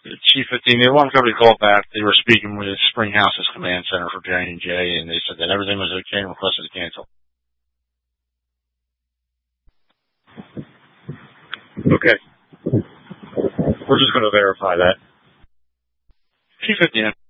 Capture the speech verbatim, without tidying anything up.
Chief fifteen, the alarm company called back. They were speaking with Springhouse's command center for J and J, and they said that everything was okay and requested to cancel. Okay. We're just going to verify that. Chief fifteen.